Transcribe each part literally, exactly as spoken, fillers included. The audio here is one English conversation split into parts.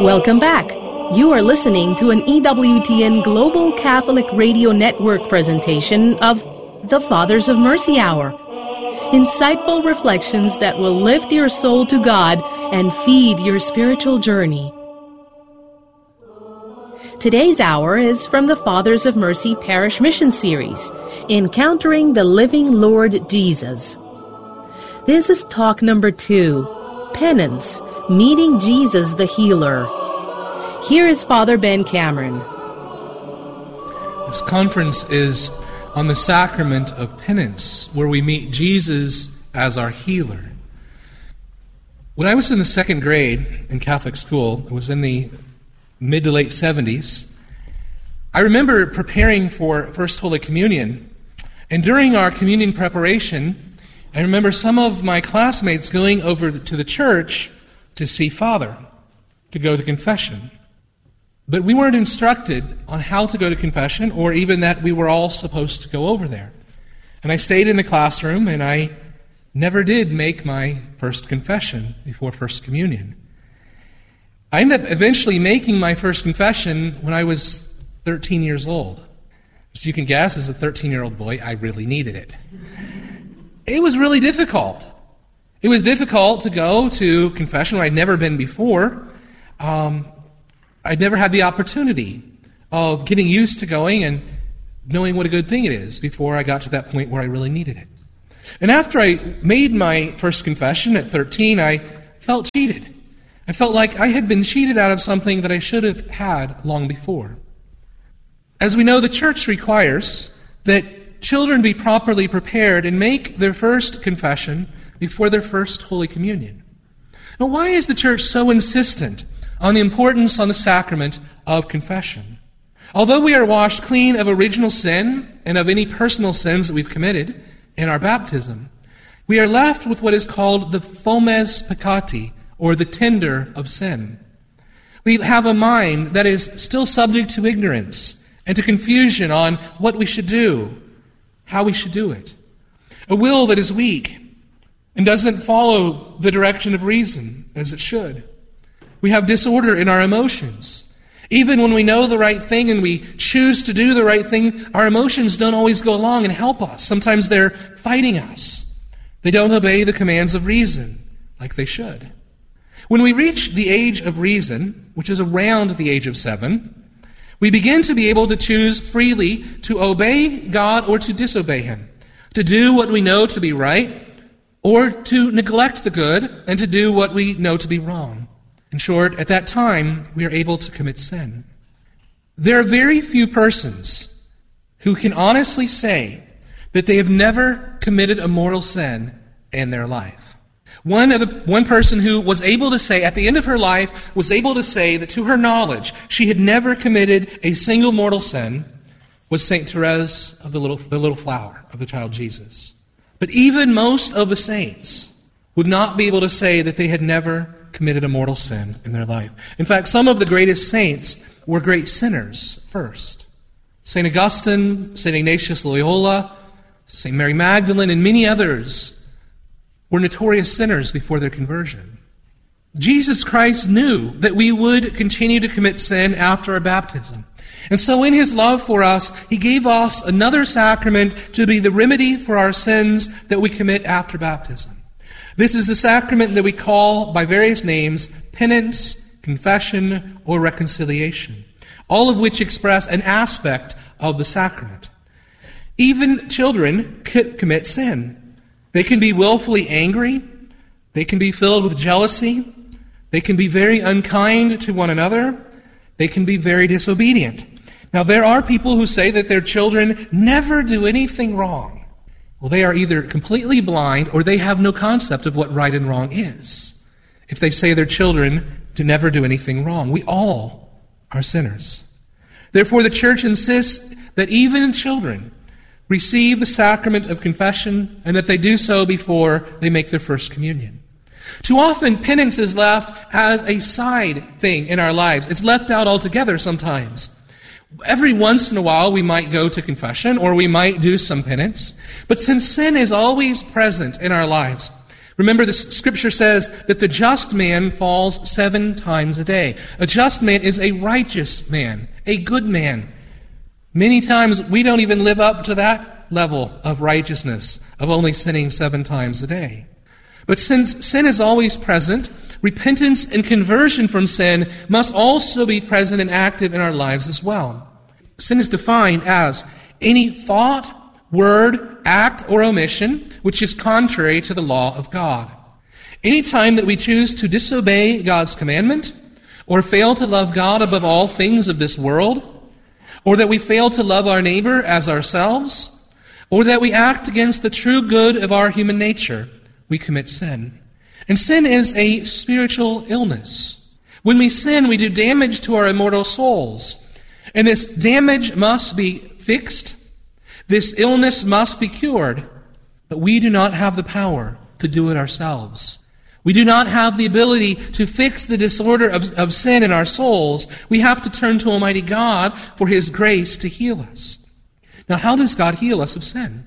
Welcome back. You are listening to an E W T N Global Catholic Radio Network presentation of the Fathers of Mercy Hour. Insightful reflections that will lift your soul to God and feed your spiritual journey. Today's hour is from the Fathers of Mercy Parish Mission Series, Encountering the Living Lord Jesus. This is talk number two, Penance, Meeting Jesus the Healer. Here is Father Ben Cameron. This conference is on the sacrament of penance, where we meet Jesus as our healer. When I was in the second grade in Catholic school, it was in the mid to late seventies, I remember preparing for First Holy Communion. And during our communion preparation, I remember some of my classmates going over to the church to see Father, to go to confession. But we weren't instructed on how to go to confession, or even that we were all supposed to go over there. And I stayed in the classroom, and I never did make my first confession before First Communion. I ended up eventually making my first confession when I was thirteen years old. As you can guess, as a thirteen-year-old boy, I really needed it. It was really difficult. It was difficult to go to confession where I'd never been before. Um, I'd never had the opportunity of getting used to going and knowing what a good thing it is before I got to that point where I really needed it. And after I made my first confession at thirteen, I felt cheated. I felt like I had been cheated out of something that I should have had long before. As we know, the Church requires that children be properly prepared and make their first confession before their first Holy Communion. Now, why is the Church so insistent on the importance on the sacrament of confession? Although we are washed clean of original sin and of any personal sins that we've committed in our baptism, we are left with what is called the fomes peccati, or the tinder of sin. We have a mind that is still subject to ignorance and to confusion on what we should do, how we should do it. A will that is weak and doesn't follow the direction of reason as it should. We have disorder in our emotions. Even when we know the right thing and we choose to do the right thing, our emotions don't always go along and help us. Sometimes they're fighting us. They don't obey the commands of reason like they should. When we reach the age of reason, which is around the age of seven, we begin to be able to choose freely to obey God or to disobey Him, to do what we know to be right, or to neglect the good and to do what we know to be wrong. In short, at that time, we are able to commit sin. There are very few persons who can honestly say that they have never committed a mortal sin in their life. One of the, one person who was able to say, at the end of her life, was able to say that to her knowledge, she had never committed a single mortal sin, was Saint Therese of the little, the little flower of the child Jesus. But even most of the saints would not be able to say that they had never committed a mortal sin in their life. In fact, some of the greatest saints were great sinners first. Saint Augustine, Saint Ignatius Loyola, Saint Mary Magdalene, and many others were notorious sinners before their conversion. Jesus Christ knew that we would continue to commit sin after our baptism. And so in His love for us, He gave us another sacrament to be the remedy for our sins that we commit after baptism. This is the sacrament that we call by various names penance, confession, or reconciliation, all of which express an aspect of the sacrament. Even children could commit sin. They can be willfully angry. They can be filled with jealousy. They can be very unkind to one another. They can be very disobedient. Now, there are people who say that their children never do anything wrong. Well, they are either completely blind or they have no concept of what right and wrong is. If they say their children to never do anything wrong, we all are sinners. Therefore, the Church insists that even children receive the sacrament of confession and that they do so before they make their first communion. Too often, penance is left as a side thing in our lives. It's left out altogether sometimes. Every once in a while, we might go to confession or we might do some penance. But since sin is always present in our lives, Remember, the scripture says that the just man falls seven times a day. A just man is a righteous man, a good man. Many times we don't even live up to that level of righteousness, of only sinning seven times a day. But since sin is always present, repentance and conversion from sin must also be present and active in our lives as well. Sin is defined as any thought, word, act, or omission which is contrary to the law of God. Any time that we choose to disobey God's commandment, or fail to love God above all things of this world, or that we fail to love our neighbor as ourselves, or that we act against the true good of our human nature, we commit sin. And sin is a spiritual illness. When we sin, we do damage to our immortal souls. And this damage must be fixed. This illness must be cured. But we do not have the power to do it ourselves. We do not have the ability to fix the disorder of, of sin in our souls. We have to turn to Almighty God for His grace to heal us. Now, how does God heal us of sin?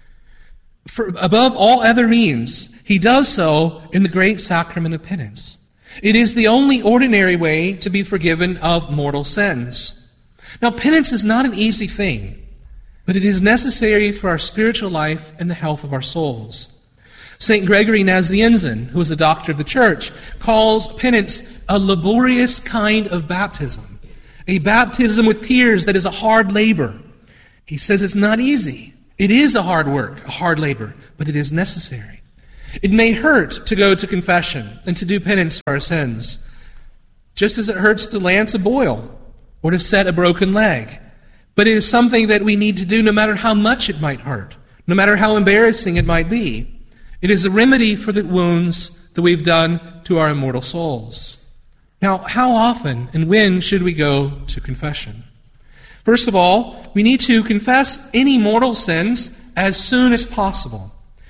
For, above all other means, He does so in the great sacrament of penance. It is the only ordinary way to be forgiven of mortal sins. Now, penance is not an easy thing, but it is necessary for our spiritual life and the health of our souls. Saint Gregory Nazianzen, who was a doctor of the church, calls penance a laborious kind of baptism, a baptism with tears that is a hard labor. He says it's not easy. It is a hard work, a hard labor, but it is necessary. It may hurt to go to confession and to do penance for our sins, just as it hurts to lance a boil or to set a broken leg. But it is something that we need to do no matter how much it might hurt, no matter how embarrassing it might be. It is a remedy for the wounds that we've done to our immortal souls. Now, how often and when should we go to confession? First of all, we need to confess any mortal sins as soon as possible.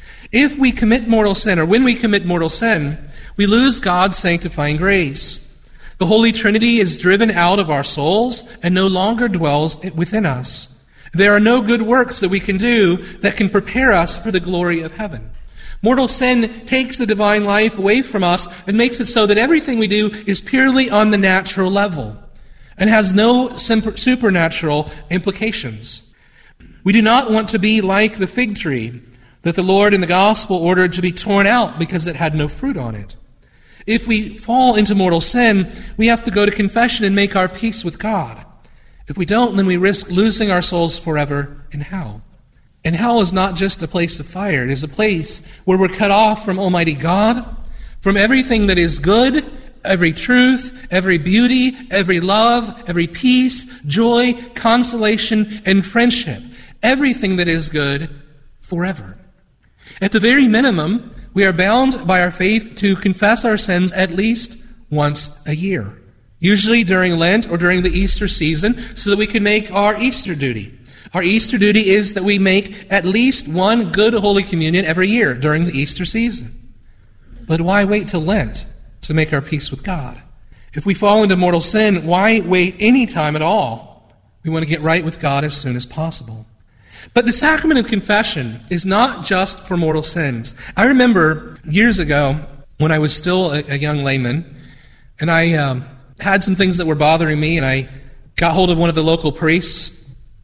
If we commit mortal sin, or when we commit mortal sin, we lose God's sanctifying grace. The Holy Trinity is driven out of our souls and no longer dwells within us. There are no good works that we can do that can prepare us for the glory of heaven. Mortal sin takes the divine life away from us and makes it so that everything we do is purely on the natural level and has no supernatural implications. We do not want to be like the fig tree that the Lord in the gospel ordered to be torn out because it had no fruit on it. If we fall into mortal sin, we have to go to confession and make our peace with God. If we don't, then we risk losing our souls forever in hell. And hell is not just a place of fire. It is a place where we're cut off from Almighty God, from everything that is good, every truth, every beauty, every love, every peace, joy, consolation, and friendship. Everything that is good forever. At the very minimum, we are bound by our faith to confess our sins at least once a year, usually during Lent or during the Easter season, so that we can make our Easter duty. Our Easter duty is that we make at least one good Holy Communion every year during the Easter season. But why wait till Lent to make our peace with God? If we fall into mortal sin, why wait any time at all? We want to get right with God as soon as possible. But the sacrament of confession is not just for mortal sins. I remember years ago when I was still a, a young layman, and I um, had some things that were bothering me, and I got hold of one of the local priests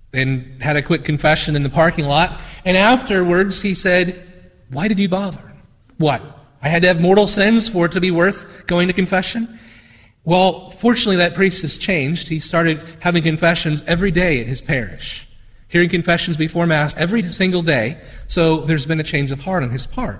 and had a quick confession in the parking lot. And afterwards he said, "Why did you bother? What? I had to have mortal sins for it to be worth going to confession?" Well, fortunately that priest has changed. He started having confessions every day at his parish, hearing confessions before Mass every single day, so there's been a change of heart on his part.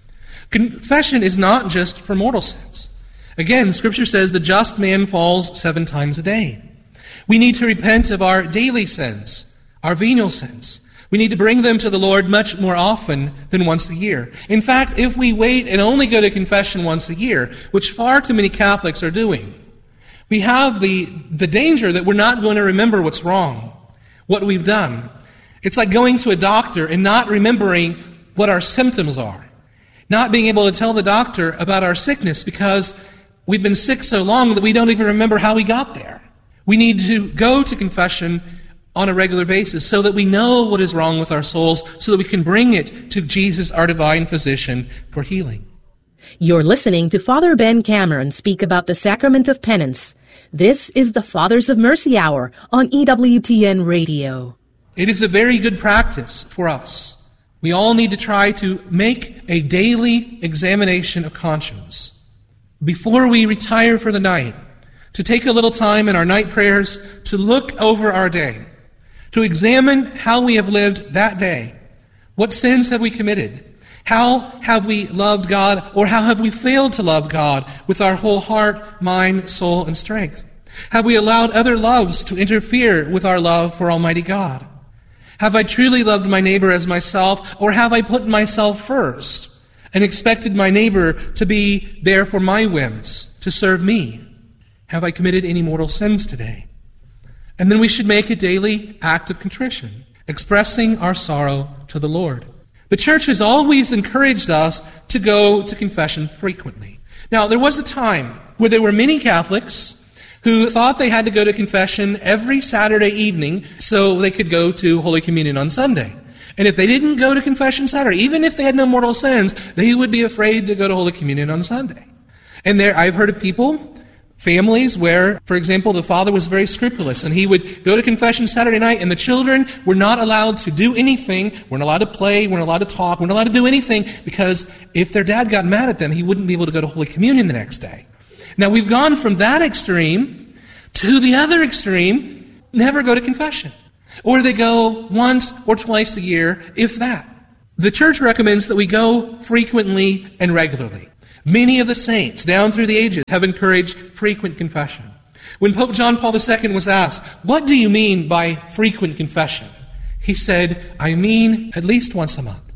Confession is not just for mortal sins. Again, Scripture says the just man falls seven times a day. We need to repent of our daily sins, our venial sins. We need to bring them to the Lord much more often than once a year. In fact, if we wait and only go to confession once a year, which far too many Catholics are doing, we have the, the danger that we're not going to remember what's wrong, what we've done. It's like going to a doctor and not remembering what our symptoms are, not being able to tell the doctor about our sickness because we've been sick so long that we don't even remember how we got there. We need to go to confession on a regular basis so that we know what is wrong with our souls, so that we can bring it to Jesus, our divine physician, for healing. You're listening to Father Ben Cameron speak about the Sacrament of Penance. This is the Fathers of Mercy Hour on E W T N Radio. It is a very good practice for us. We all need to try to make a daily examination of conscience. Before we retire for the night, to take a little time in our night prayers to look over our day, to examine how we have lived that day. What sins have we committed? How have we loved God, or how have we failed to love God with our whole heart, mind, soul, and strength? Have we allowed other loves to interfere with our love for Almighty God? Have I truly loved my neighbor as myself, or have I put myself first and expected my neighbor to be there for my whims, to serve me? Have I committed any mortal sins today? And then we should make a daily act of contrition, expressing our sorrow to the Lord. The Church has always encouraged us to go to confession frequently. Now, there was a time where there were many Catholics who thought they had to go to confession every Saturday evening so they could go to Holy Communion on Sunday. And if they didn't go to confession Saturday, even if they had no mortal sins, they would be afraid to go to Holy Communion on Sunday. And there, I've heard of people, families where, for example, the father was very scrupulous and he would go to confession Saturday night and the children were not allowed to do anything, weren't allowed to play, weren't allowed to talk, weren't allowed to do anything because if their dad got mad at them, he wouldn't be able to go to Holy Communion the next day. Now we've gone from that extreme to the other extreme, never go to confession. Or they go once or twice a year, if that. The Church recommends that we go frequently and regularly. Many of the saints, down through the ages, have encouraged frequent confession. When Pope John Paul the Second was asked, "What do you mean by frequent confession?" he said, "I mean at least once a month."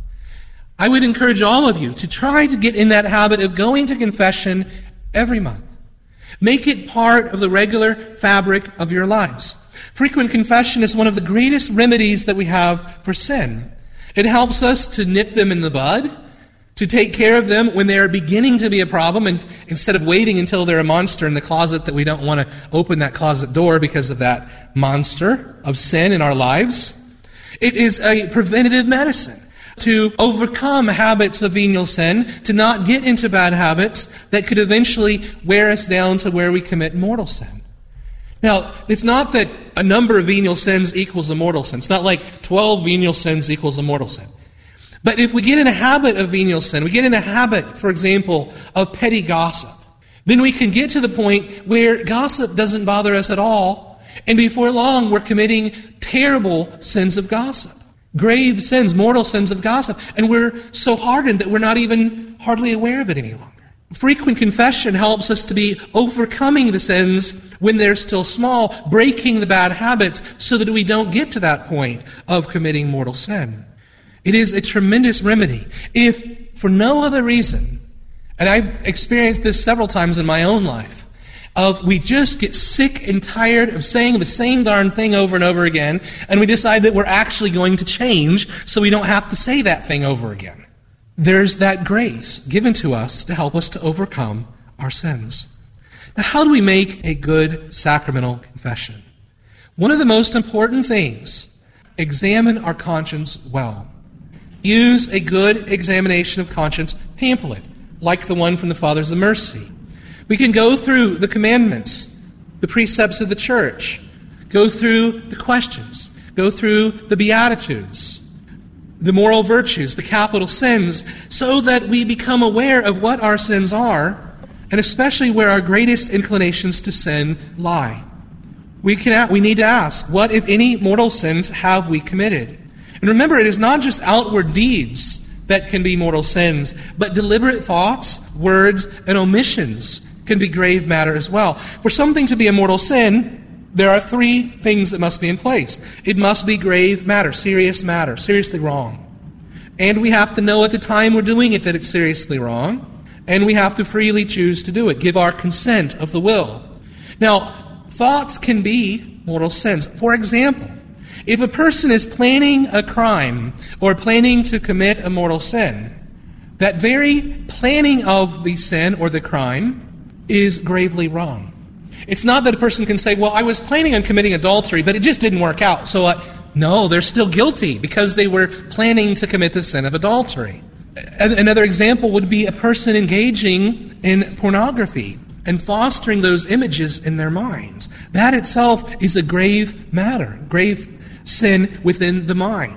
I would encourage all of you to try to get in that habit of going to confession every month. Make it part of the regular fabric of your lives. Frequent confession is one of the greatest remedies that we have for sin. It helps us to nip them in the bud, to take care of them when they are beginning to be a problem, and instead of waiting until they're a monster in the closet that we don't want to open that closet door because of that monster of sin in our lives. It is a preventative medicine to overcome habits of venial sin, to not get into bad habits that could eventually wear us down to where we commit mortal sin. Now, it's not that a number of venial sins equals a mortal sin. It's not like twelve venial sins equals a mortal sin. But if we get in a habit of venial sin, we get in a habit, for example, of petty gossip, then we can get to the point where gossip doesn't bother us at all, and before long we're committing terrible sins of gossip, grave sins, mortal sins of gossip, and we're so hardened that we're not even hardly aware of it any longer. Frequent confession helps us to be overcoming the sins when they're still small, breaking the bad habits so that we don't get to that point of committing mortal sin. It is a tremendous remedy. If, for no other reason, and I've experienced this several times in my own life, of we just get sick and tired of saying the same darn thing over and over again, and we decide that we're actually going to change so we don't have to say that thing over again. There's that grace given to us to help us to overcome our sins. Now, how do we make a good sacramental confession? One of the most important things, examine our conscience well. Use a good examination of conscience pamphlet, like the one from the Fathers of Mercy. We can go through the commandments, the precepts of the Church, go through the questions, go through the Beatitudes, the moral virtues, the capital sins, so that we become aware of what our sins are, and especially where our greatest inclinations to sin lie. We can, we need to ask, what, if any, mortal sins have we committed? And remember, it is not just outward deeds that can be mortal sins, but deliberate thoughts, words, and omissions can be grave matter as well. For something to be a mortal sin, there are three things that must be in place. It must be grave matter, serious matter, seriously wrong. And we have to know at the time we're doing it that it's seriously wrong. And we have to freely choose to do it, give our consent of the will. Now, thoughts can be mortal sins. For example, if a person is planning a crime or planning to commit a mortal sin, that very planning of the sin or the crime is gravely wrong. It's not that a person can say, well, I was planning on committing adultery, but it just didn't work out. So, uh, no, they're still guilty because they were planning to commit the sin of adultery. Another example would be a person engaging in pornography and fostering those images in their minds. That itself is a grave matter, grave sin within the mind.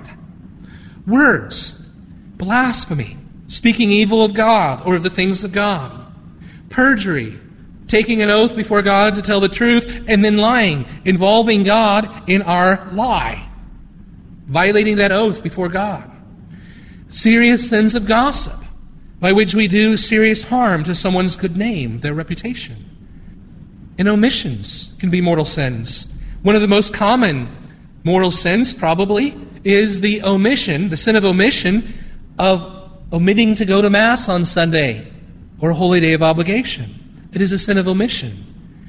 Words, blasphemy, speaking evil of God or of the things of God. Perjury, taking an oath before God to tell the truth and then lying, involving God in our lie, violating that oath before God. Serious sins of gossip, by which we do serious harm to someone's good name, their reputation. And omissions can be mortal sins. One of the most common mortal sins, probably, is the omission, the sin of omission, of omitting to go to Mass on Sunday or a holy day of obligation. It is a sin of omission.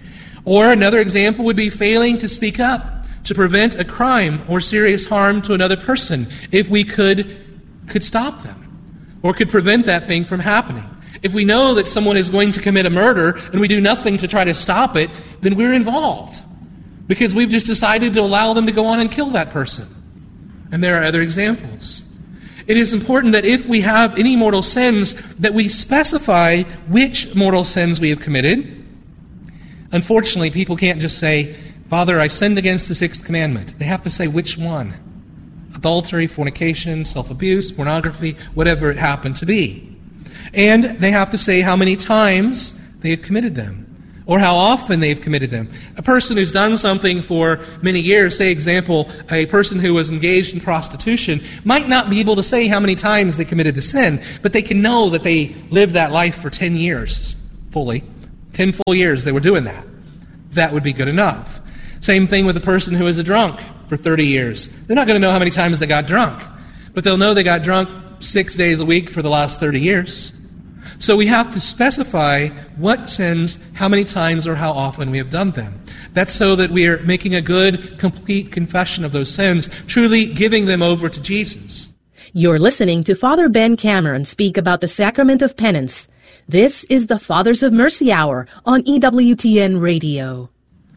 Or another example would be failing to speak up to prevent a crime or serious harm to another person if we could, could stop them or could prevent that thing from happening. If we know that someone is going to commit a murder and we do nothing to try to stop it, then we're involved because we've just decided to allow them to go on and kill that person. And there are other examples. It is important that if we have any mortal sins, that we specify which mortal sins we have committed. Unfortunately, people can't just say, Father, I sinned against the sixth commandment. They have to say which one. Adultery, fornication, self-abuse, pornography, whatever it happened to be. And they have to say how many times they have committed them, or how often they've committed them. A person who's done something for many years, say, example, a person who was engaged in prostitution, might not be able to say how many times they committed the sin, but they can know that they lived that life for ten years fully. Ten full years they were doing that. That would be good enough. Same thing with a person who is a drunk for thirty years. They're not going to know how many times they got drunk, but they'll know they got drunk six days a week for the last thirty years. So we have to specify what sins, how many times or how often we have done them. That's so that we are making a good, complete confession of those sins, truly giving them over to Jesus. You're listening to Father Ben Cameron speak about the sacrament of penance. This is the Fathers of Mercy Hour on E W T N Radio.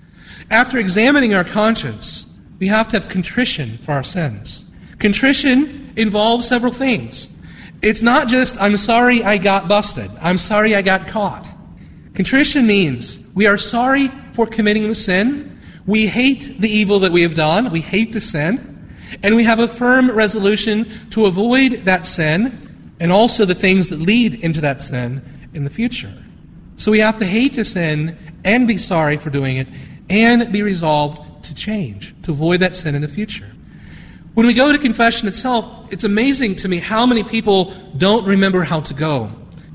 After examining our conscience, we have to have contrition for our sins. Contrition involves several things. It's not just, I'm sorry I got busted. I'm sorry I got caught. Contrition means we are sorry for committing the sin. We hate the evil that we have done. We hate the sin. And we have a firm resolution to avoid that sin and also the things that lead into that sin in the future. So we have to hate the sin and be sorry for doing it and be resolved to change, to avoid that sin in the future. When we go to confession itself, it's amazing to me how many people don't remember how to go.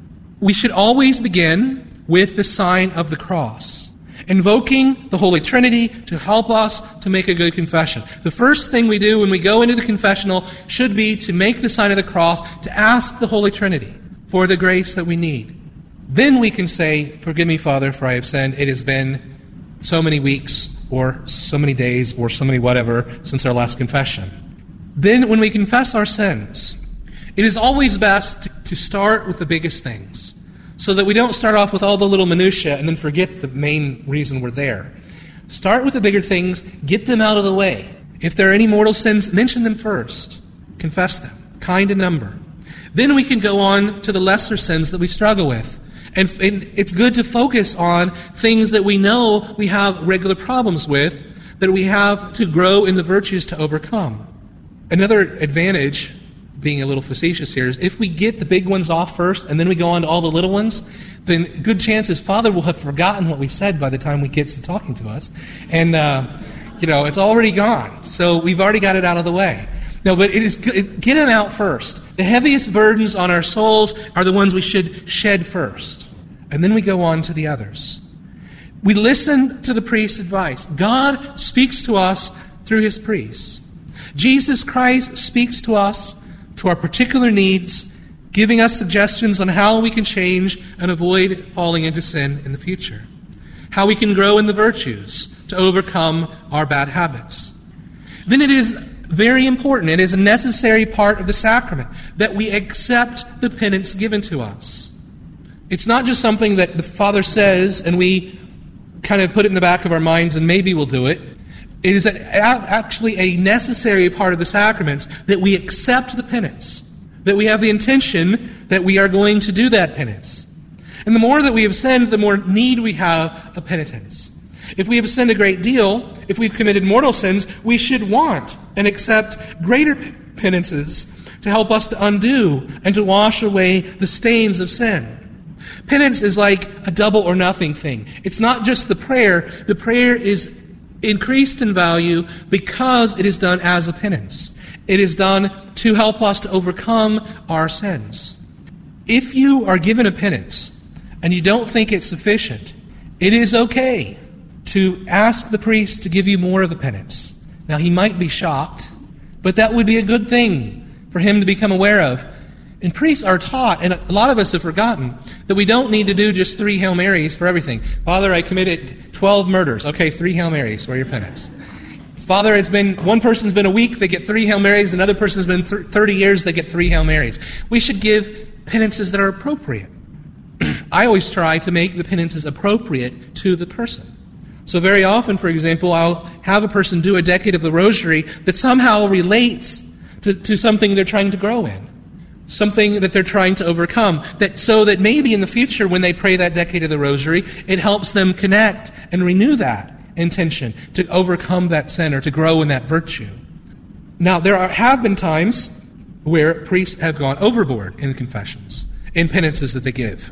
We should always begin with the sign of the cross, invoking the Holy Trinity to help us to make a good confession. The first thing we do when we go into the confessional should be to make the sign of the cross, to ask the Holy Trinity for the grace that we need. Then we can say, forgive me, Father, for I have sinned. It has been so many weeks or so many days or so many whatever since our last confession. Then when we confess our sins, it is always best to, to start with the biggest things so that we don't start off with all the little minutiae and then forget the main reason we're there. Start with the bigger things, get them out of the way. If there are any mortal sins, mention them first. Confess them, kind in number. Then we can go on to the lesser sins that we struggle with. And, and it's good to focus on things that we know we have regular problems with, that we have to grow in the virtues to overcome. Another advantage, being a little facetious here, is if we get the big ones off first and then we go on to all the little ones, then good chances Father will have forgotten what we said by the time we get to talking to us. And, uh, you know, it's already gone. So we've already got it out of the way. No, but it is good. Get them out first. The heaviest burdens on our souls are the ones we should shed first. And then we go on to the others. We listen to the priest's advice. God speaks to us through his priests. Jesus Christ speaks to us, to our particular needs, giving us suggestions on how we can change and avoid falling into sin in the future. How we can grow in the virtues to overcome our bad habits. Then it is very important, it is a necessary part of the sacrament, that we accept the penance given to us. It's not just something that the Father says and we kind of put it in the back of our minds and maybe we'll do it. It is a, actually a necessary part of the sacraments that we accept the penance, that we have the intention that we are going to do that penance. And the more that we have sinned, the more need we have of penitence. If we have sinned a great deal, if we've committed mortal sins, we should want and accept greater penances to help us to undo and to wash away the stains of sin. Penance is like a double or nothing thing. It's not just the prayer. The prayer is increased in value because it is done as a penance. It is done to help us to overcome our sins. If you are given a penance and you don't think it's sufficient, it is okay to ask the priest to give you more of the penance. Now, he might be shocked, but that would be a good thing for him to become aware of. And priests are taught, and a lot of us have forgotten, that we don't need to do just three Hail Marys for everything. Father, I committed twelve murders. Okay, three Hail Marys for your penance. Father, it's been, one person's been a week, they get three Hail Marys. Another person's been th- thirty years, they get three Hail Marys. We should give penances that are appropriate. I always try to make the penances appropriate to the person. So very often, for example, I'll have a person do a decade of the Rosary that somehow relates to, to something they're trying to grow in, something that they're trying to overcome, that so that maybe in the future when they pray that decade of the Rosary, it helps them connect and renew that intention to overcome that sin or to grow in that virtue. Now, there are, have been times where priests have gone overboard in confessions, in penances that they give.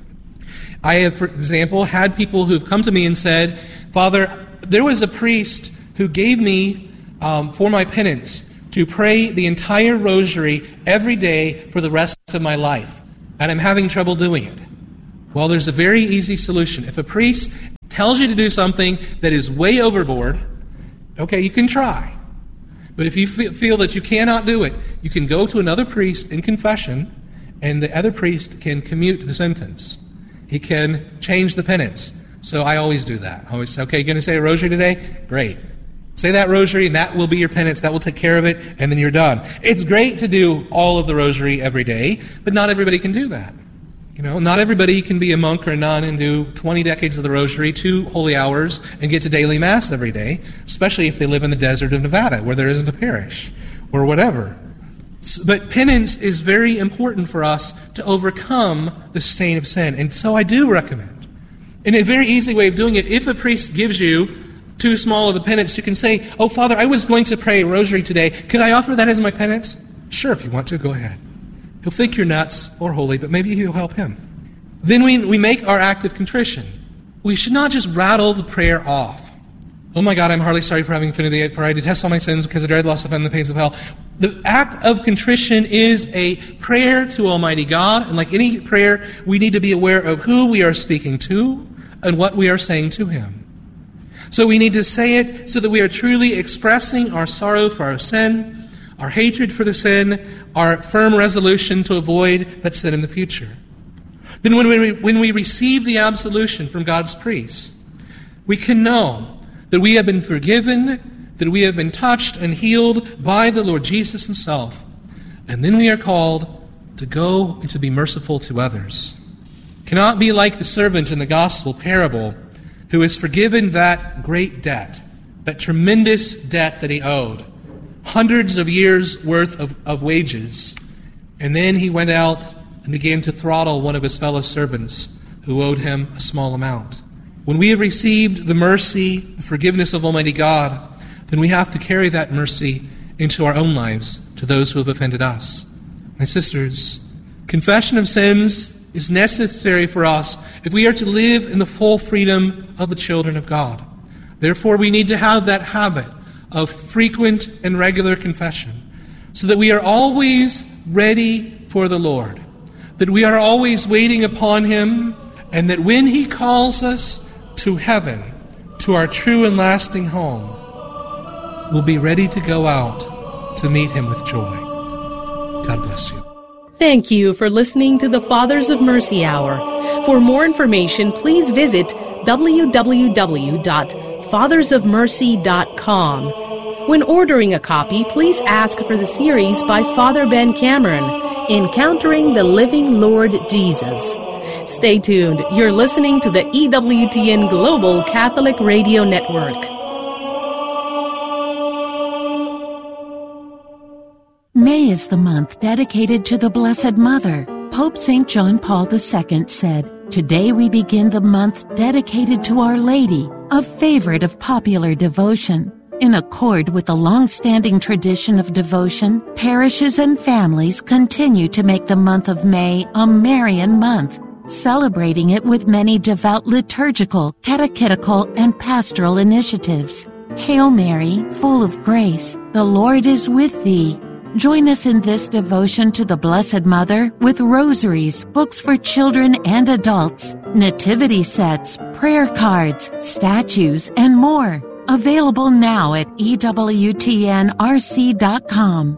I have, for example, had people who have come to me and said, Father, there was a priest who gave me, um, for my penance, to pray the entire Rosary every day for the rest of my life, and I'm having trouble doing it. Well, there's a very easy solution. If a priest tells you to do something that is way overboard, okay, you can try. But if you feel that you cannot do it, you can go to another priest in confession, and the other priest can commute the sentence. He can change the penance. So I always do that. I always say, okay, you're going to say a Rosary today? Great. Say that Rosary, and that will be your penance. That will take care of it, and then you're done. It's great to do all of the Rosary every day, but not everybody can do that. You know, not everybody can be a monk or a nun and do twenty decades of the Rosary, two holy hours, and get to daily Mass every day, especially if they live in the desert of Nevada, where there isn't a parish, or whatever. But penance is very important for us to overcome the stain of sin, and so I do recommend. And a very easy way of doing it, if a priest gives you too small of a penance, you can say, oh, Father, I was going to pray a Rosary today. Could I offer that as my penance? Sure, if you want to, go ahead. He'll think you're nuts or holy, but maybe you'll help him. Then we, we make our act of contrition. We should not just rattle the prayer off. Oh my God, I'm heartily sorry for having offended thee, for I detest all my sins because I dread the loss of and the pains of hell. The act of contrition is a prayer to Almighty God, and like any prayer, we need to be aware of who we are speaking to and what we are saying to Him. So we need to say it so that we are truly expressing our sorrow for our sin, our hatred for the sin, our firm resolution to avoid that sin in the future. Then when we, when we receive the absolution from God's priest, we can know that we have been forgiven, that we have been touched and healed by the Lord Jesus Himself. And then we are called to go and to be merciful to others. Cannot be like the servant in the gospel parable who is forgiven that great debt, that tremendous debt that he owed, hundreds of years' worth of, of wages. And then he went out and began to throttle one of his fellow servants who owed him a small amount. When we have received the mercy, the forgiveness of Almighty God, then we have to carry that mercy into our own lives to those who have offended us. My sisters, confession of sins is necessary for us if we are to live in the full freedom of the children of God. Therefore, we need to have that habit of frequent and regular confession so that we are always ready for the Lord, that we are always waiting upon Him, and that when He calls us to heaven, to our true and lasting home, we'll be ready to go out to meet Him with joy. God bless you. Thank you for listening to the Fathers of Mercy Hour. For more information, please visit w w w dot fathers of mercy dot com. When ordering a copy, please ask for the series by Father Ben Cameron, Encountering the Living Lord Jesus. Stay tuned. You're listening to the E W T N Global Catholic Radio Network. May is the month dedicated to the Blessed Mother. Pope Saint John Paul the Second said, "Today we begin the month dedicated to Our Lady, a favorite of popular devotion." In accord with the long-standing tradition of devotion, parishes and families continue to make the month of May a Marian month, celebrating it with many devout liturgical, catechetical, and pastoral initiatives. Hail Mary, full of grace, the Lord is with thee. Join us in this devotion to the Blessed Mother with rosaries, books for children and adults, nativity sets, prayer cards, statues, and more. Available now at E W T N R C dot com.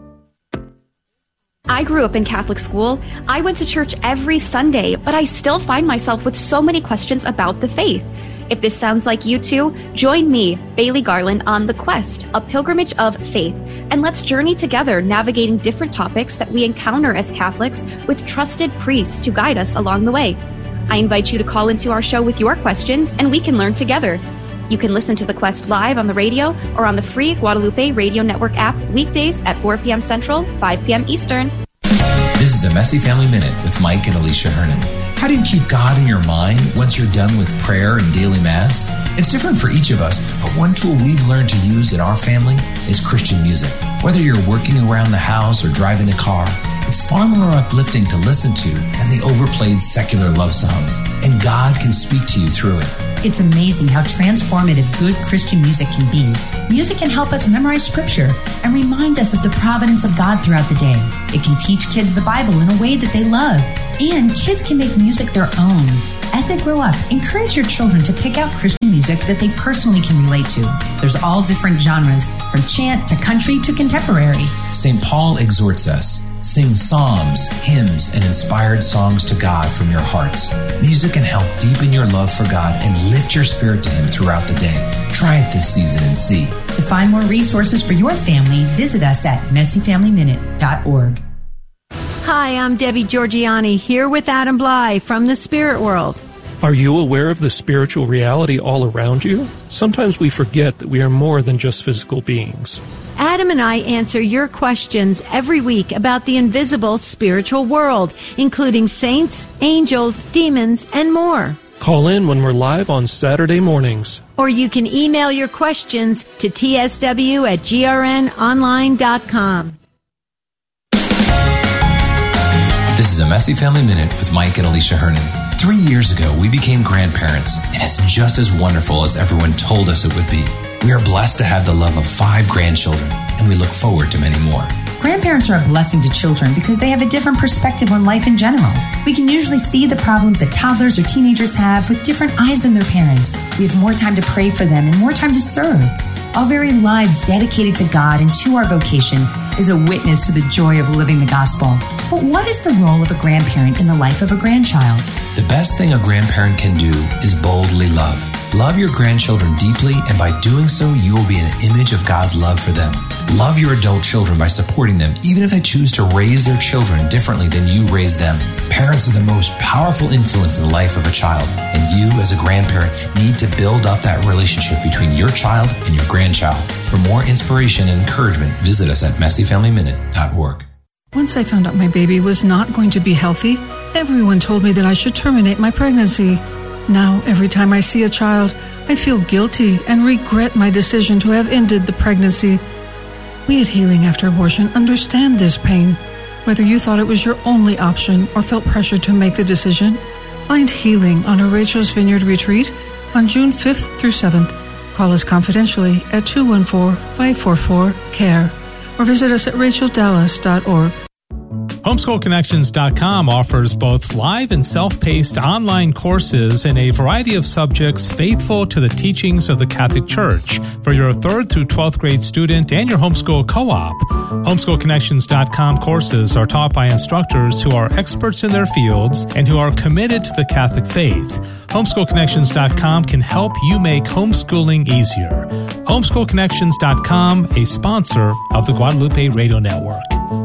I grew up in Catholic school. I went to church every Sunday, but I still find myself with so many questions about the faith. If this sounds like you too, join me, Bailey Garland, on The Quest, a pilgrimage of faith, and let's journey together navigating different topics that we encounter as Catholics with trusted priests to guide us along the way. I invite you to call into our show with your questions, and we can learn together. You can listen to The Quest live on the radio or on the free Guadalupe Radio Network app weekdays at four p.m. Central, five p.m. Eastern. This is a Messy Family Minute with Mike and Alicia Hernan. How do you keep God in your mind once you're done with prayer and daily Mass? It's different for each of us, but one tool we've learned to use in our family is Christian music. Whether you're working around the house or driving the car, it's far more uplifting to listen to than the overplayed secular love songs, and God can speak to you through it. It's amazing how transformative good Christian music can be. Music can help us memorize Scripture and remind us of the providence of God throughout the day. It can teach kids the Bible in a way that they love, and kids can make music their own. As they grow up, encourage your children to pick out Christian music that they personally can relate to. There's all different genres, from chant to country to contemporary. Saint Paul exhorts us, sing psalms, hymns, and inspired songs to God from your hearts. Music can help deepen your love for God and lift your spirit to Him throughout the day. Try it this season and see. To find more resources for your family, visit us at messy family minute dot org. Hi, I'm Debbie Georgiani, here with Adam Bly from the Spirit World. Are you aware of the spiritual reality all around you? Sometimes we forget that we are more than just physical beings. Adam and I answer your questions every week about the invisible spiritual world, including saints, angels, demons, and more. Call in when we're live on Saturday mornings. Or you can email your questions to t s w at g r n online dot com. This is a Messy Family Minute with Mike and Alicia Hernan. Three years ago, we became grandparents, and it's just as wonderful as everyone told us it would be. We are blessed to have the love of five grandchildren, and we look forward to many more. Grandparents are a blessing to children because they have a different perspective on life in general. We can usually see the problems that toddlers or teenagers have with different eyes than their parents. We have more time to pray for them and more time to serve. Our very lives dedicated to God and to our vocation is a witness to the joy of living the gospel. But what is the role of a grandparent in the life of a grandchild? The best thing a grandparent can do is boldly love. Love your grandchildren deeply, and by doing so, you will be an image of God's love for them. Love your adult children by supporting them, even if they choose to raise their children differently than you raised them. Parents are the most powerful influence in the life of a child, and you, as a grandparent, need to build up that relationship between your child and your grandchild. For more inspiration and encouragement, visit us at messy family minute dot org. Once I found out my baby was not going to be healthy, everyone told me that I should terminate my pregnancy. Now, every time I see a child, I feel guilty and regret my decision to have ended the pregnancy. We at Healing After Abortion understand this pain. Whether you thought it was your only option or felt pressure to make the decision, find healing on a Rachel's Vineyard retreat on June fifth through seventh. Call us confidentially at two one four, five four four, C A R E or visit us at rachel dallas dot org. homeschool connections dot com offers both live and self-paced online courses in a variety of subjects faithful to the teachings of the Catholic Church for your third through twelfth grade student and your homeschool co-op. homeschool connections dot com courses are taught by instructors who are experts in their fields and who are committed to the Catholic faith. homeschool connections dot com can help you make homeschooling easier. homeschool connections dot com, a sponsor of the Guadalupe Radio Network.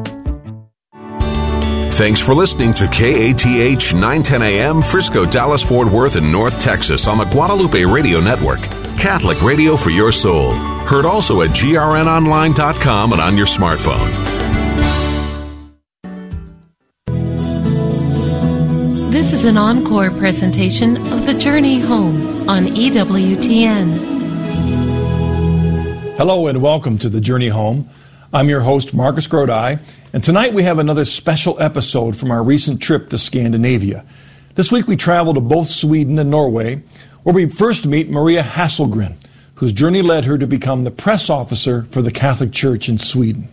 Thanks for listening to K A T H nine ten A M, Frisco, Dallas, Fort Worth, and North Texas on the Guadalupe Radio Network. Catholic radio for your soul. Heard also at G R N online dot com and on your smartphone. This is an encore presentation of The Journey Home on E W T N. Hello and welcome to The Journey Home. I'm your host, Marcus Grodi, and tonight we have another special episode from our recent trip to Scandinavia. This week we traveled to both Sweden and Norway, where we first meet Maria Hasselgren, whose journey led her to become the press officer for the Catholic Church in Sweden.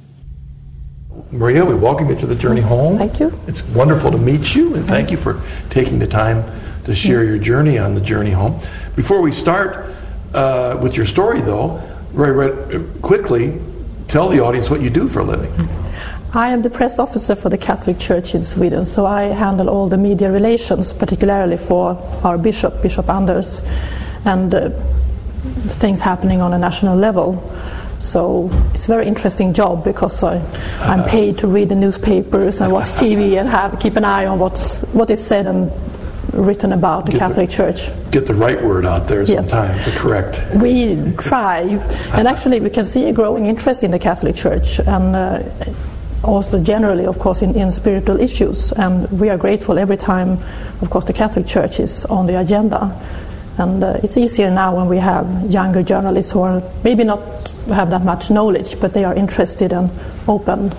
Maria, we welcome you to The Journey Home. Thank you. It's wonderful to meet you, and thank you for taking the time to share your journey on The Journey Home. Before we start uh, with your story, though, very, very quickly, tell the audience what you do for a living. I am the press officer for the Catholic Church in Sweden, so I handle all the media relations, particularly for our bishop, Bishop Anders, and uh, things happening on a national level. So it's a very interesting job because I, I'm paid to read the newspapers and watch T V and have keep an eye on what's what is said and written about the get Catholic the, Church. Get the right word out there yes. sometimes, the correct. We try, and actually we can see a growing interest in the Catholic Church and uh, also generally, of course, in, in spiritual issues. And we are grateful every time, of course, the Catholic Church is on the agenda. And uh, it's easier now when we have younger journalists who are maybe not have that much knowledge, but they are interested and open.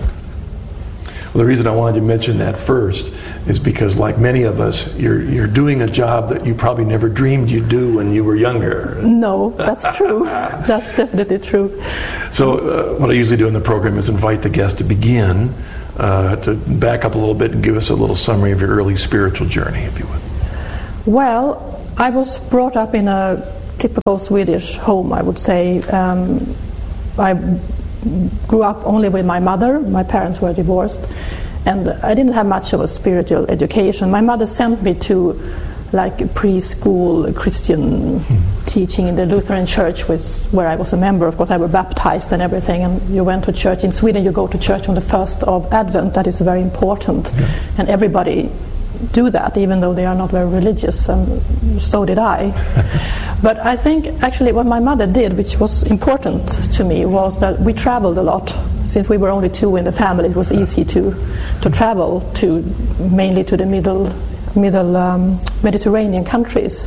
Well, the reason I wanted to mention that first is because, like many of us, you're you're doing a job that you probably never dreamed you'd do when you were younger. No, that's true. That's definitely true. So uh, what I usually do in the program is invite the guest to begin, uh, to back up a little bit and give us a little summary of your early spiritual journey, if you would. Well, I was brought up in a typical Swedish home, I would say. Um, I grew up only with my mother. My parents were divorced, and I didn't have much of a spiritual education. My mother sent me to like preschool Christian mm. teaching in the Lutheran church, with, where I was a member. Of course, I was baptized and everything, and you went to church. In Sweden, you go to church on the first of Advent. That is very important, yeah. And everybody do that, even though they are not very religious, and so did I. But I think actually what my mother did, which was important to me, was that we traveled a lot. Since we were only two in the family, it was easy to to travel to mainly to the middle middle um, Mediterranean countries.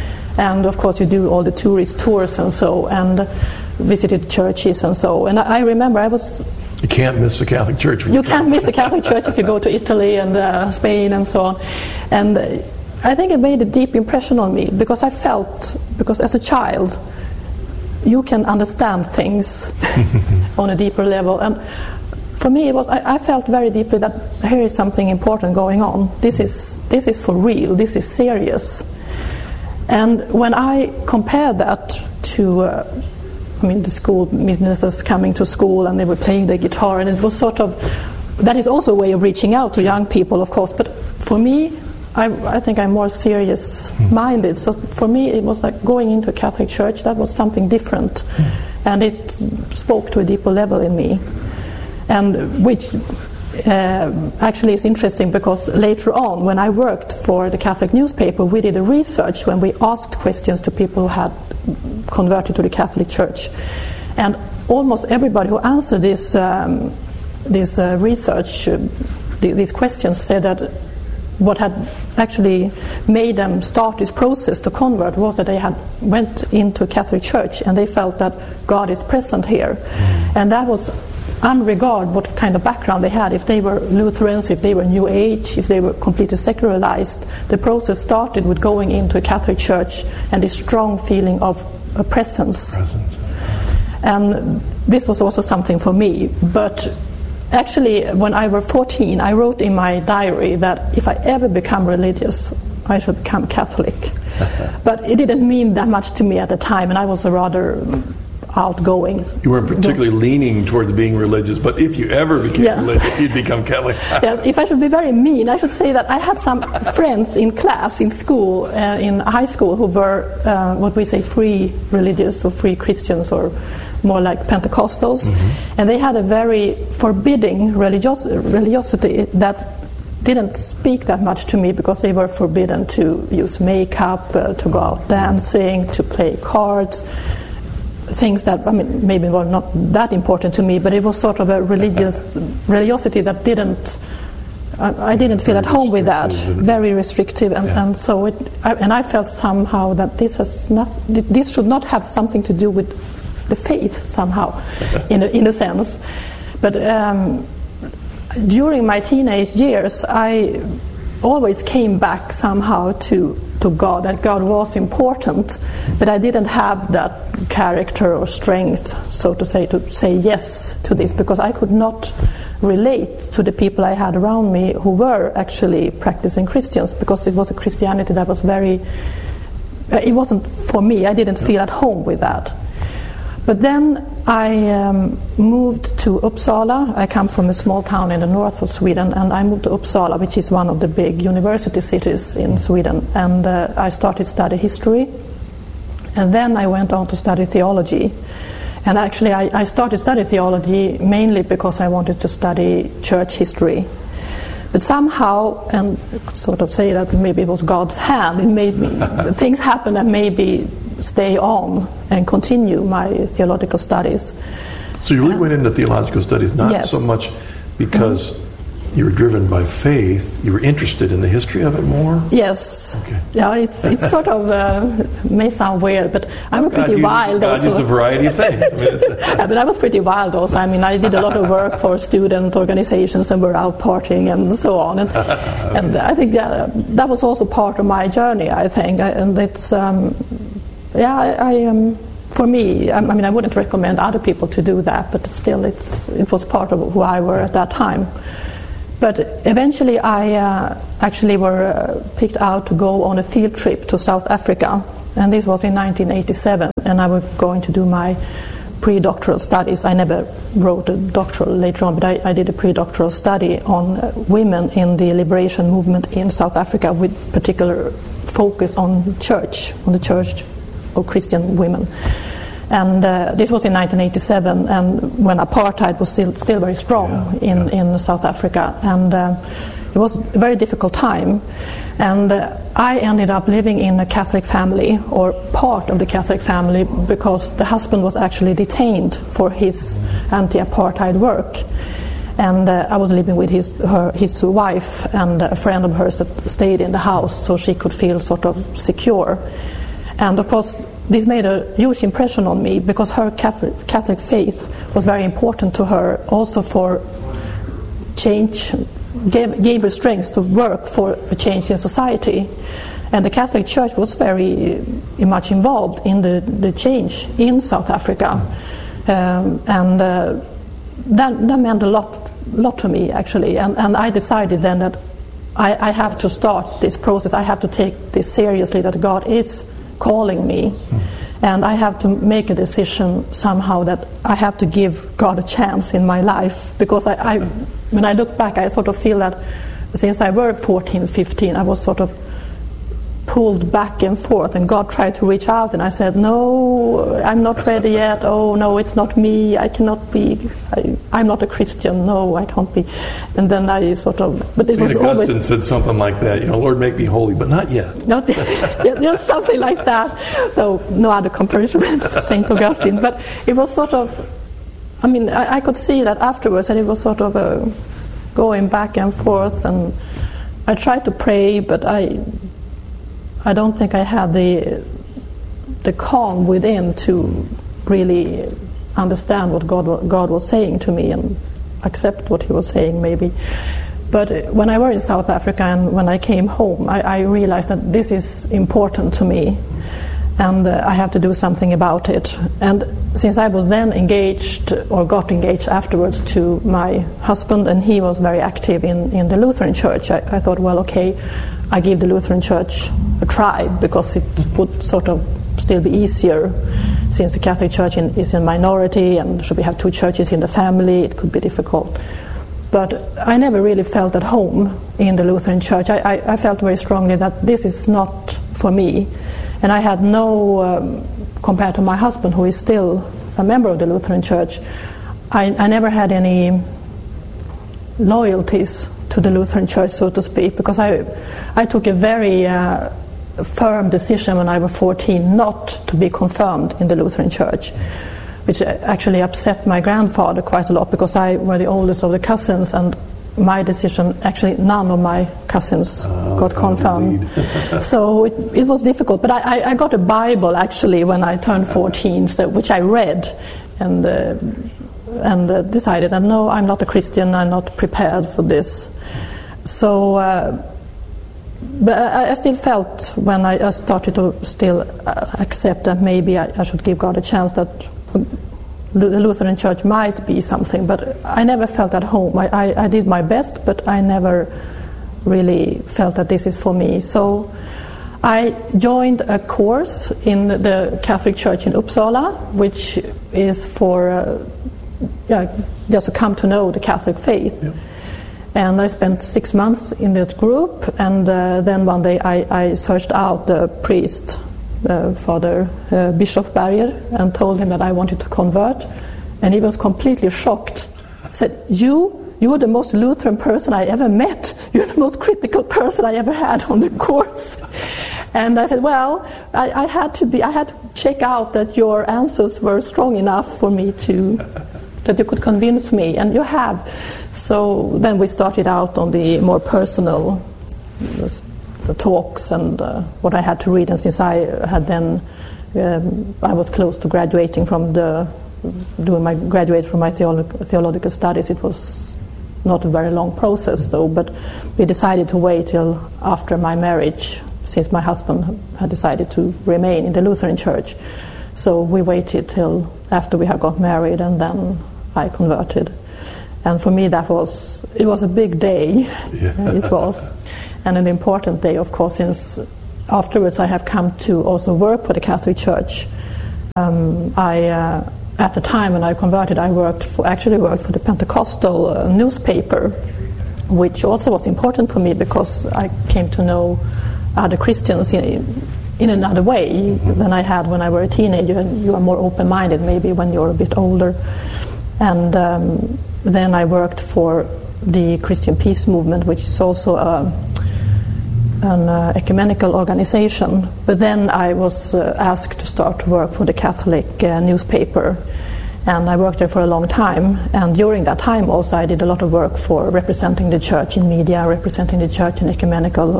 And of course you do all the tourist tours and so, and visited churches and so. And I, I remember I was You can't miss the Catholic Church. You can't miss the Catholic Church if you go to Italy and uh, Spain and so on. And uh, I think it made a deep impression on me, because I felt, because as a child, you can understand things on a deeper level. And for me, it was I, I felt very deeply that here is something important going on. This is this is for real. This is serious. And when I compared that to uh, I mean, the school ministers coming to school and they were playing the guitar, and it was sort of, that is also a way of reaching out to young people, of course, but for me, I, I think I'm more serious-minded, so for me it was like going into a Catholic church, that was something different, and it spoke to a deeper level in me, and which uh, actually is interesting, because later on, when I worked for the Catholic newspaper, we did a research when we asked questions to people who had converted to the Catholic Church, and almost everybody who answered this um, this uh, research, uh, th- these questions, said that what had actually made them start this process to convert was that they had went into a Catholic Church and they felt that God is present here, mm. and that was unregard what kind of background they had. If they were Lutherans, if they were New Age, if they were completely secularized, the process started with going into a Catholic church and this strong feeling of a presence. presence. And this was also something for me. But actually, when I was fourteen, I wrote in my diary that if I ever become religious, I should become Catholic. But it didn't mean that much to me at the time, and I was a rather outgoing. You weren't particularly no. leaning towards being religious, but if you ever became yeah. religious, you'd become Catholic. Yeah, if I should be very mean, I should say that I had some friends in class, in school, uh, in high school, who were uh, what we say free religious or free Christians, or more like Pentecostals, mm-hmm. and they had a very forbidding religios- religiosity that didn't speak that much to me, because they were forbidden to use makeup, uh, to go out dancing, to play cards, things that, I mean, maybe were not that important to me, but it was sort of a religious religiosity that didn't I, I didn't feel at home with that. Very restrictive, and, yeah. and so it. I, and I felt somehow that this has not. This should not have something to do with the faith somehow, in a, in a sense. But um, during my teenage years, I always came back somehow to to God. That God was important, but I didn't have that character or strength, so to say, to say yes to this, because I could not relate to the people I had around me who were actually practicing Christians, because it was a Christianity that was very, it wasn't for me. I didn't feel at home with that. But then I um, moved to Uppsala. I come from a small town in the north of Sweden, and I moved to Uppsala, which is one of the big university cities in Sweden, and uh, I started study history, and then I went on to study theology. And actually, I, I started study theology mainly because I wanted to study church history. But somehow, and I could sort of say that maybe it was God's hand, it made me, things happen and maybe stay on and continue my theological studies. So you really uh, went into theological studies not yes. so much because mm-hmm. you were driven by faith, you were interested in the history of it more? Yes. Okay. Yeah, it's it's sort of, uh, may sound weird, but I'm well, a pretty God wild uses, God also. uses a variety of things. I mean, it's a yeah, but I was pretty wild also. I mean, I did a lot of work for student organizations and were out partying and so on. And, okay. and I think uh, that was also part of my journey, I think. I, and it's, um, yeah, I, I um, for me, I, I mean, I wouldn't recommend other people to do that, but still it's it was part of who I were at that time. But eventually I uh, actually were uh, picked out to go on a field trip to South Africa, and this was in nineteen eighty-seven, and I was going to do my pre-doctoral studies. I never wrote a doctoral later on, but I, I did a pre-doctoral study on uh, women in the liberation movement in South Africa, with particular focus on church, on the church of Christian women. And uh, this was in nineteen eighty-seven, and when apartheid was still, still very strong yeah, in, yeah. in South Africa. And uh, it was a very difficult time. And uh, I ended up living in a Catholic family, or part of the Catholic family, because the husband was actually detained for his anti-apartheid work. And uh, I was living with his her, his wife and a friend of hers that stayed in the house, so she could feel sort of secure. And of course, this made a huge impression on me, because her Catholic, Catholic faith was very important to her, also for change, gave, gave her strength to work for a change in society. And the Catholic Church was very uh, much involved in the, the change in South Africa. Um, and uh, that, that meant a lot, lot to me, actually. And, and I decided then that I, I have to start this process. I have to take this seriously, that God is calling me, mm. and I have to make a decision somehow that I have to give God a chance in my life, because I, I when I look back, I sort of feel that since I were fourteen, fifteen, I was sort of pulled back and forth, and God tried to reach out, and I said, no, I'm not ready yet. Oh no, it's not me. I cannot be. I, I'm not a Christian. No, I can't be. And then I sort of. But it Saint was Augustine always, said something like that. You know, Lord, make me holy, but not yet. Not yeah, yeah, something like that. Though no other comparison with Saint Augustine. But it was sort of. I mean, I, I could see that afterwards, and it was sort of a going back and forth, and I tried to pray, but I. I don't think I had the the calm within to really understand what God God was saying to me and accept what He was saying, maybe. But when I were in South Africa and when I came home, I, I realized that this is important to me, and uh, I have to do something about it. And since I was then engaged, or got engaged afterwards, to my husband, and he was very active in, in the Lutheran Church, I, I thought, well, okay, I give the Lutheran Church a try, because it would sort of still be easier, since the Catholic Church in, is in minority, and should we have two churches in the family, it could be difficult. But I never really felt at home in the Lutheran Church. I, I, I felt very strongly that this is not for me, and I had no, um, compared to my husband, who is still a member of the Lutheran Church, I, I never had any loyalties to the Lutheran Church, so to speak, because I, I took a very uh, firm decision when I was fourteen not to be confirmed in the Lutheran Church, which actually upset my grandfather quite a lot, because I were the oldest of the cousins, and my decision, actually none of my cousins uh, got confirmed. So it, it was difficult. But I, I, I got a Bible actually when I turned fourteen, so, which I read and uh, and uh, decided that no, I'm not a Christian, I'm not prepared for this. So, uh, but I, I still felt when I, I started to still uh, accept that maybe I, I should give God a chance, that the Lutheran Church might be something, but I never felt at home. I, I, I did my best, but I never really felt that this is for me. So I joined a course in the Catholic Church in Uppsala, which is for uh, yeah, just to come to know the Catholic faith. Yeah. And I spent six months in that group, and uh, then one day I, I searched out the priest, Uh, Father uh, Bishop Berger, and told him that I wanted to convert, and he was completely shocked. He said, you you are the most Lutheran person I ever met, you're the most critical person I ever had on the course. And I said, well, I, I had to be I had to check out that your answers were strong enough for me to that you could convince me, and you have. So then we started out on the more personal the talks and uh, what I had to read, and since I had then um, I was close to graduating from the doing my graduate from my theolo- theological studies, it was not a very long process though, but we decided to wait till after my marriage, since my husband had decided to remain in the Lutheran Church. So we waited till after we had got married, and then I converted. And for me that was it was a big day. Yeah. It was. And an important day, of course, since afterwards I have come to also work for the Catholic Church. Um, I, uh, at the time when I converted, I worked for, actually worked for the Pentecostal uh, newspaper, which also was important for me because I came to know other Christians in, in another way mm-hmm. than I had when I was a teenager. And you are more open-minded maybe when you're a bit older. And um, then I worked for the Christian Peace Movement, which is also a an uh, ecumenical organization. But then I was uh, asked to start work for the Catholic uh, newspaper, and I worked there for a long time. And during that time also I did a lot of work for representing the church in media, representing the church in ecumenical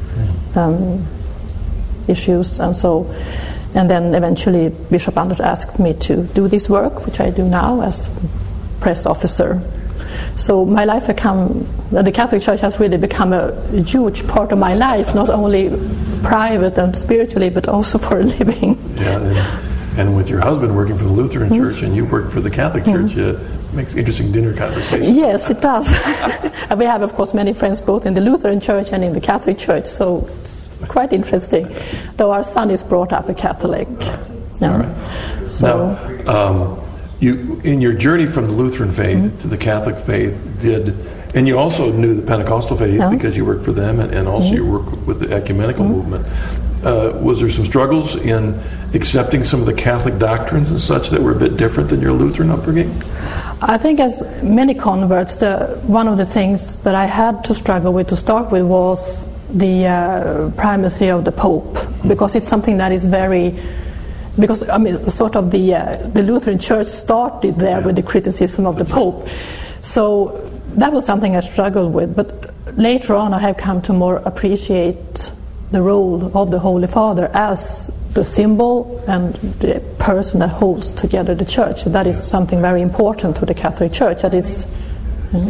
um, issues, and so. And then eventually Bishop Anders asked me to do this work, which I do now as press officer. So my life become, the Catholic Church has really become a huge part of my life, not only private and spiritually, but also for a living. Yeah, and, and with your husband working for the Lutheran mm-hmm. Church and you work for the Catholic Church, mm-hmm. it makes interesting dinner conversations. Yes, it does. And we have, of course, many friends both in the Lutheran Church and in the Catholic Church, so it's quite interesting. Though our son is brought up a Catholic. Yeah. All right. So. Now, um, You, in your journey from the Lutheran faith mm-hmm. to the Catholic faith, did, and you also knew the Pentecostal faith yeah. because you worked for them, and, and also mm-hmm. you worked with the ecumenical mm-hmm. movement. Uh, was there some struggles in accepting some of the Catholic doctrines and such that were a bit different than your Lutheran upbringing? I think as many converts, the, one of the things that I had to struggle with to start with was the uh, primacy of the Pope, because it's something that is very... Because I mean, sort of the uh, the Lutheran Church started there yeah. with the criticism of the Pope, so that was something I struggled with. But later on, I have come to more appreciate the role of the Holy Father as the symbol and the person that holds together the Church. So that is something very important to the Catholic Church. That it's, mm,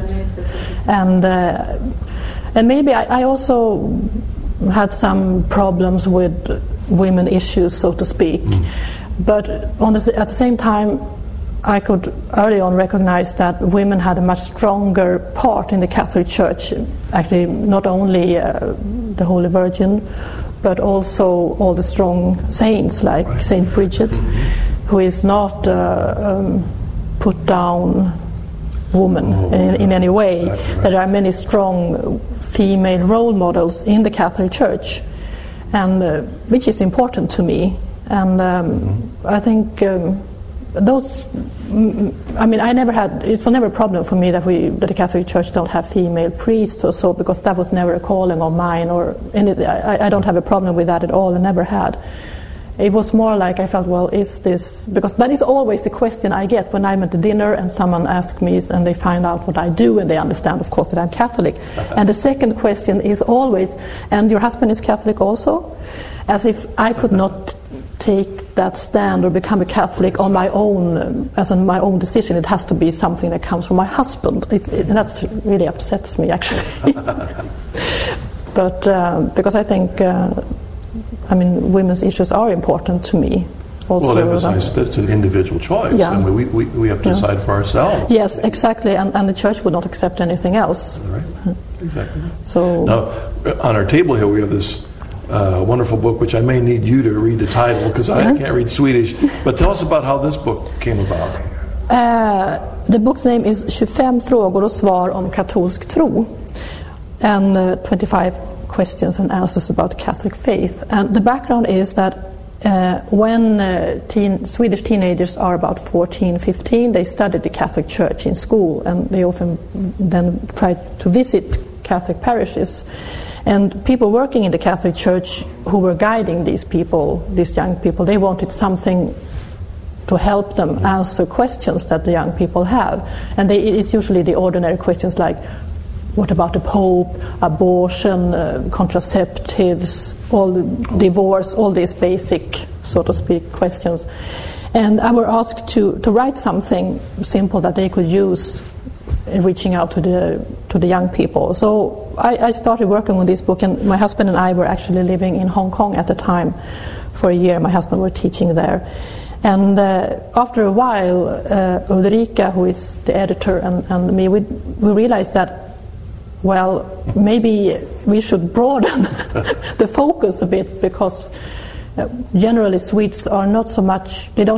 and uh, and maybe I, I also had some problems with women issues, so to speak. Mm. But on the, at the same time, I could early on recognize that women had a much stronger part in the Catholic Church. Actually, not only uh, the Holy Virgin, but also all the strong saints like right. Saint Bridget, mm-hmm. who is not uh, um, put down woman oh, in, in any way. Exactly right. There are many strong female role models in the Catholic Church, and uh, which is important to me. And um, mm-hmm. I think um, those. I mean, I never had. It was never a problem for me that we, that the Catholic Church don't have female priests or so, because that was never a calling of mine. Or any, I, I don't have a problem with that at all. I never had. It was more like I felt, well, is this... Because that is always the question I get when I'm at the dinner and someone asks me and they find out what I do and they understand, of course, that I'm Catholic. And the second question is always, and your husband is Catholic also? As if I could not take that stand or become a Catholic on my own, um, as on my own decision. It has to be something that comes from my husband. It, it, and that really upsets me, actually. But uh, because I think... Uh, I mean, women's issues are important to me. Also, well, it emphasizes that it's an individual choice. Yeah. I mean, we, we, we have to yeah. decide for ourselves. Yes, exactly. And, and the church would not accept anything else. Right. Exactly. So now, on our table here, we have this uh, wonderful book, which I may need you to read the title because I yeah. can't read Swedish. But tell us about how this book came about. Uh, the book's name is tjugofem frågor och svar om katolsk tro. And uh, twenty-five questions and answers about Catholic faith. And the background is that uh, when uh, teen, Swedish teenagers are about fourteen, fifteen, they study the Catholic Church in school, and they often then try to visit Catholic parishes. And people working in the Catholic Church who were guiding these people, these young people, they wanted something to help them answer questions that the young people have. And they, it's usually the ordinary questions like, what about the Pope, abortion, uh, contraceptives, all the divorce, all these basic, so to speak, questions. And I were asked to, to write something simple that they could use in reaching out to the to the young people. So I, I started working on this book, and my husband and I were actually living in Hong Kong at the time for a year. My husband was teaching there. And uh, after a while, uh, Ulrika, who is the editor, and, and me, we, we realized that well, maybe we should broaden the focus a bit, because uh, generally Swedes are not so much, they don't